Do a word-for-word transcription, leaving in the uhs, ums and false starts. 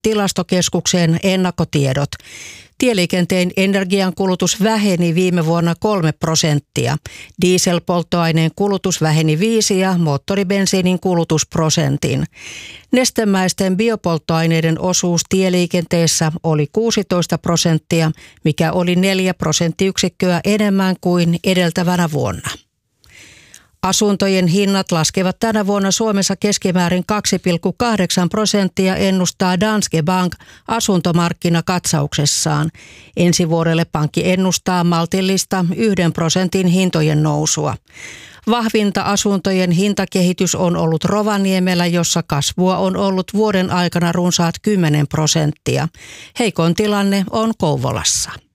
tilastokeskuksen ennakkotiedot. Tieliikenteen energiankulutus väheni viime vuonna kolme prosenttia. Dieselpolttoaineen kulutus väheni viisi ja moottoribensiinin kulutus prosentin. Nestemäisten biopolttoaineiden osuus tieliikenteessä oli kuusitoista prosenttia, mikä oli neljä prosenttiyksikköä enemmän kuin edeltävänä vuonna. Asuntojen hinnat laskevat tänä vuonna Suomessa keskimäärin kaksi pilkku kahdeksan prosenttia, ennustaa Danske Bank asuntomarkkinakatsauksessaan. Ensi vuodelle pankki ennustaa maltillista yhden prosentin hintojen nousua. Vahvinta asuntojen hintakehitys on ollut Rovaniemellä, jossa kasvua on ollut vuoden aikana runsaat kymmenen prosenttia. Heikoin tilanne on Kouvolassa.